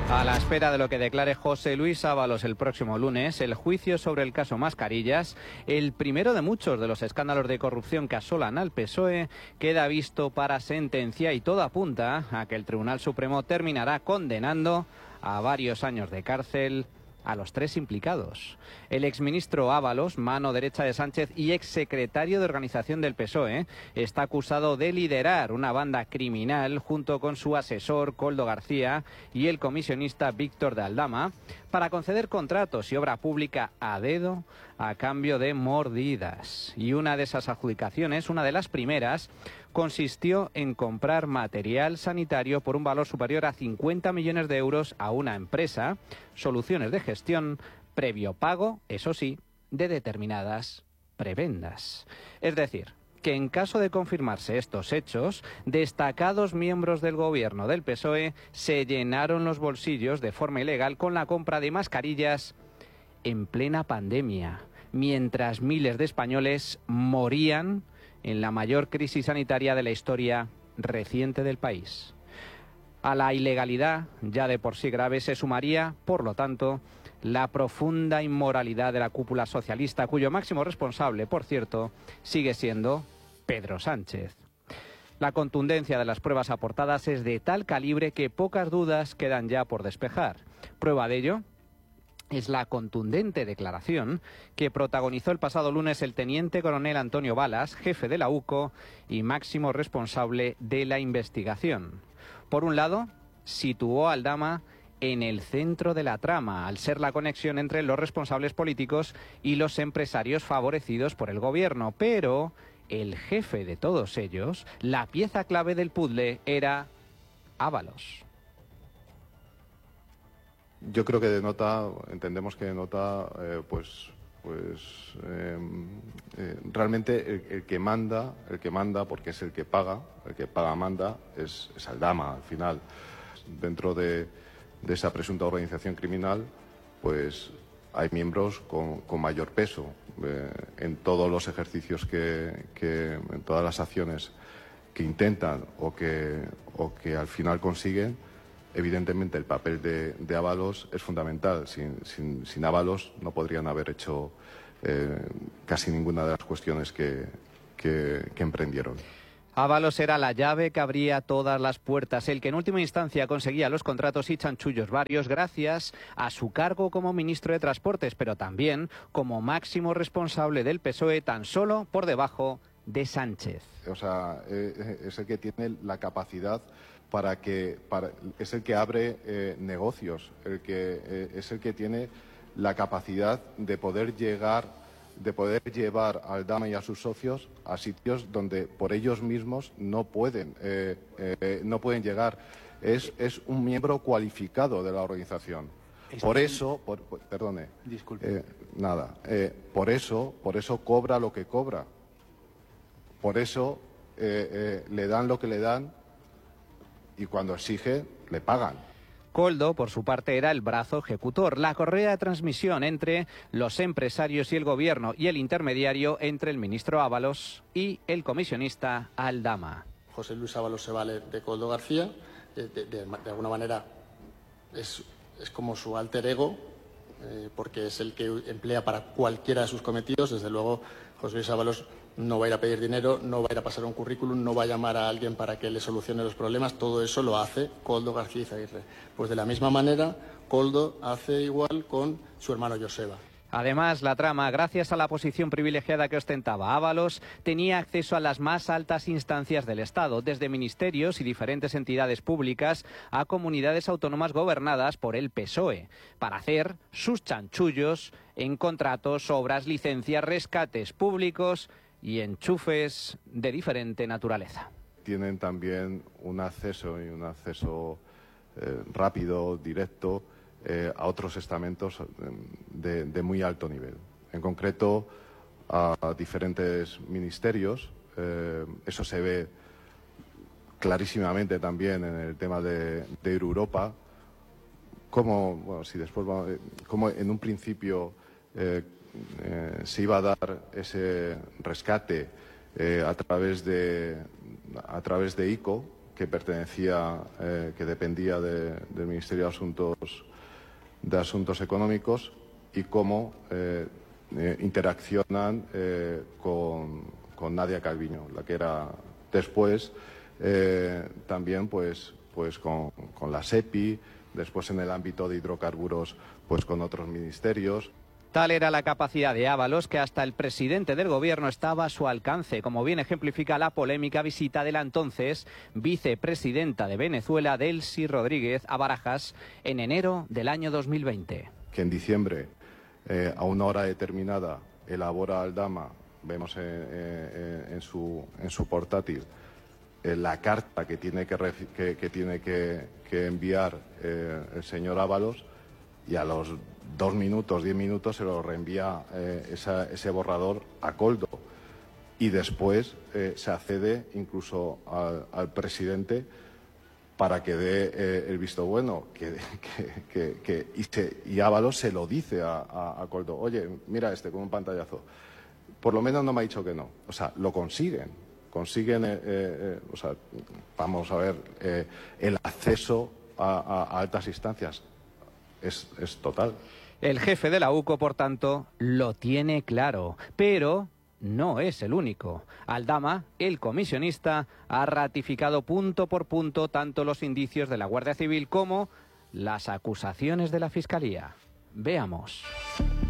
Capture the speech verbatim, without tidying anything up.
A la espera de lo que declare José Luis Ábalos el próximo lunes, el juicio sobre el caso Mascarillas, el primero de muchos de los escándalos de corrupción que asolan al P S O E, queda visto para sentencia y todo apunta a que el Tribunal Supremo terminará condenando a varios años de cárcel a los tres implicados. El exministro Ábalos, mano derecha de Sánchez y exsecretario de organización del P S O E, está acusado de liderar una banda criminal junto con su asesor Koldo García y el comisionista Víctor de Aldama para conceder contratos y obra pública a dedo a cambio de mordidas. Y una de esas adjudicaciones, una de las primeras, consistió en comprar material sanitario por un valor superior a cincuenta millones de euros a una empresa, Soluciones de Gestión, previo pago, eso sí, de determinadas prebendas. Es decir, que en caso de confirmarse estos hechos, destacados miembros del gobierno del P S O E se llenaron los bolsillos de forma ilegal con la compra de mascarillas en plena pandemia, mientras miles de españoles morían en la mayor crisis sanitaria de la historia reciente del país. A la ilegalidad, ya de por sí grave, se sumaría, por lo tanto, la profunda inmoralidad de la cúpula socialista, cuyo máximo responsable, por cierto, sigue siendo Pedro Sánchez. La contundencia de las pruebas aportadas es de tal calibre que pocas dudas quedan ya por despejar. Prueba de ello es la contundente declaración que protagonizó el pasado lunes el teniente coronel Antonio Balas, jefe de la U C O y máximo responsable de la investigación. Por un lado, situó a Aldama en el centro de la trama, al ser la conexión entre los responsables políticos y los empresarios favorecidos por el gobierno. Pero el jefe de todos ellos, la pieza clave del puzzle, era Ábalos. Yo creo que denota, entendemos que denota, eh, pues, pues eh, eh, realmente el, el que manda, el que manda, porque es el que paga, el que paga manda, es, es Aldama al final. Dentro de, de esa presunta organización criminal, pues hay miembros con, con mayor peso eh, en todos los ejercicios que, que, en todas las acciones que intentan o que, o que al final consiguen. Evidentemente el papel de, de Ábalos es fundamental. Sin, sin, sin Ábalos no podrían haber hecho eh, casi ninguna de las cuestiones que, que, que emprendieron. Ábalos era la llave que abría todas las puertas, el que en última instancia conseguía los contratos y chanchullos varios gracias a su cargo como ministro de Transportes, pero también como máximo responsable del P S O E, tan solo por debajo de Sánchez. O sea, eh, es el que tiene la capacidad para que para, es el que abre eh, negocios, el que eh, es el que tiene la capacidad de poder llegar, de poder llevar a Aldama y a sus socios a sitios donde por ellos mismos no pueden, eh, eh, no pueden llegar. Es, es un miembro cualificado de la organización. Por eso, por, por, perdone, disculpe, eh, nada, eh, por eso, por eso cobra lo que cobra. Por eso eh, eh, le dan lo que le dan. Y cuando exige, le pagan. Koldo, por su parte, era el brazo ejecutor, la correa de transmisión entre los empresarios y el gobierno y el intermediario entre el ministro Ábalos y el comisionista Aldama. José Luis Ábalos se vale de Koldo García, de, de, de, de alguna manera es, es como su alter ego, eh, porque es el que emplea para cualquiera de sus cometidos. Desde luego, José Luis Ábalos no va a ir a pedir dinero, no va a ir a pasar un currículum, no va a llamar a alguien para que le solucione los problemas. Todo eso lo hace Koldo García Izaguirre. Pues de la misma manera, Koldo hace igual con su hermano Joseba. Además, la trama, gracias a la posición privilegiada que ostentaba Ábalos, tenía acceso a las más altas instancias del Estado, desde ministerios y diferentes entidades públicas a comunidades autónomas gobernadas por el P S O E, para hacer sus chanchullos en contratos, obras, licencias, rescates públicos y enchufes de diferente naturaleza. Tienen también un acceso y un acceso eh, rápido, directo, eh, a otros estamentos de, de muy alto nivel. En concreto, a diferentes ministerios. Eh, eso se ve clarísimamente también en el tema de, de Europa. Como, bueno, si después vamos, como en un principio eh, Eh, se iba a dar ese rescate eh, a través de a través de I C O, que pertenecía, eh, que dependía de, del Ministerio de Asuntos, de Asuntos Económicos y cómo eh, eh, interaccionan eh, con, con Nadia Calviño, la que era después eh, también pues, pues con, con la SEPI, después en el ámbito de hidrocarburos pues con otros ministerios. Tal era la capacidad de Ábalos que hasta el presidente del gobierno estaba a su alcance, como bien ejemplifica la polémica visita de la entonces vicepresidenta de Venezuela, Delcy Rodríguez, a Barajas en enero del año dos mil veinte. Que en diciembre, eh, a una hora determinada, elabora Aldama, vemos en, en, en, su, en su portátil, eh, la carta que tiene que, que, que, tiene que, que enviar eh, el señor Ábalos, y a los dos minutos, diez minutos se lo reenvía eh, esa, ese borrador a Koldo. Y después eh, se accede incluso al, al presidente para que dé eh, el visto bueno. Que, que, que, que, y, se, y Ábalos se lo dice a, a, a Koldo. Oye, mira este con un pantallazo. Por lo menos no me ha dicho que no. O sea, lo consiguen. Consiguen, eh, eh, o sea, vamos a ver, eh, el acceso a, a, a altas instancias. Es, es total. El jefe de la U C O, por tanto, lo tiene claro, pero no es el único. Aldama, el comisionista, ha ratificado punto por punto tanto los indicios de la Guardia Civil como las acusaciones de la Fiscalía. Veamos.